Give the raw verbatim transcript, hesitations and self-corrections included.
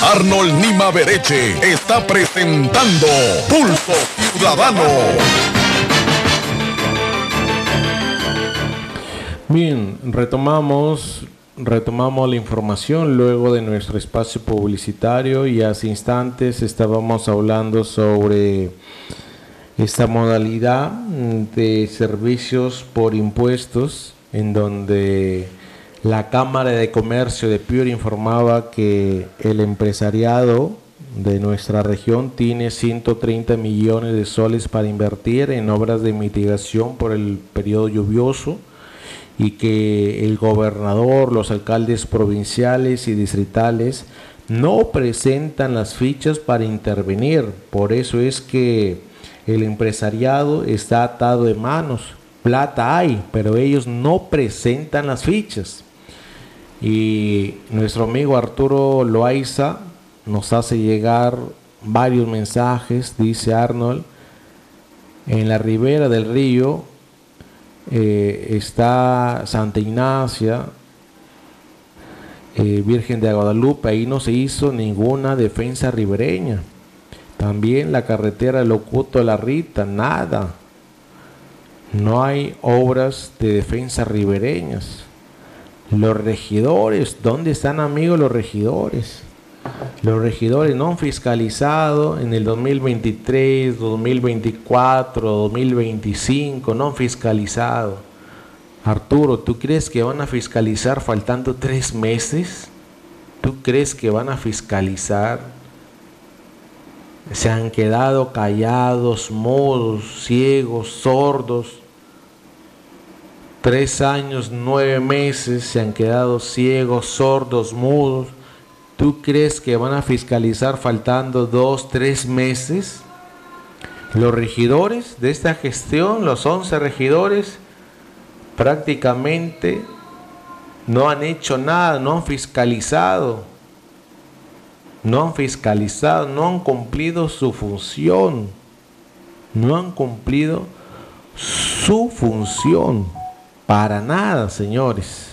Arnold Nima Bereche está presentando Pulso Ciudadano. Bien, retomamos, retomamos la información luego de nuestro espacio publicitario y hace instantes estábamos hablando sobre esta modalidad de servicios por impuestos, en donde la Cámara de Comercio de Piura informaba que el empresariado de nuestra región tiene ciento treinta millones de soles para invertir en obras de mitigación por el periodo lluvioso, y que el gobernador, los alcaldes provinciales y distritales no presentan las fichas para intervenir. Por eso es que el empresariado está atado de manos. Plata hay, pero ellos no presentan las fichas. Y nuestro amigo Arturo Loaiza nos hace llegar varios mensajes. Dice Arnold: en la ribera del río eh, está Santa Ignacia, eh, Virgen de Guadalupe. Ahí no se hizo ninguna defensa ribereña. También la carretera de Locuto a La Rita, nada. No hay obras de defensa ribereñas. Los regidores, ¿dónde están, amigos, los regidores? Los regidores no han fiscalizado en el dos mil veintitrés, dos mil veinticuatro, dos mil veinticinco, no han fiscalizado. Arturo, ¿tú crees que van a fiscalizar faltando tres meses? ¿Tú crees que van a fiscalizar? Se han quedado callados, mudos, ciegos, sordos. Tres años, nueve meses se han quedado ciegos, sordos, mudos. ¿Tú crees que van a fiscalizar faltando dos, tres meses? Los regidores de esta gestión, los once regidores, prácticamente no han hecho nada, no han fiscalizado. No han fiscalizado, no han cumplido su función. No han cumplido su función. Para nada, señores.